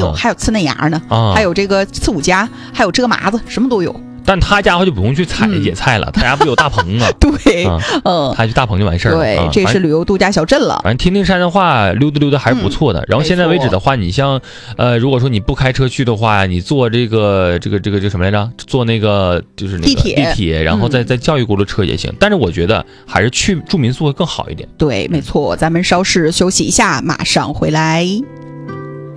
还有刺嫩芽呢， 啊， 还有这个刺五加，还有遮麻子，什么都有。 但他家伙就不用去采野菜了，他家不有大棚啊？ 对， 他去大棚就完事儿了。 对，这是旅游度假小镇了。 反正听听山上话，溜达溜达还是不错的。然后现在为止的话，你像如果说你不开车去的话，你坐这个什么来着？坐那个就是那个地铁，然后再叫一轱辘车也行。但是我觉得还是去住民宿会更好一点。 对，没错，咱们稍事休息一下，马上回来。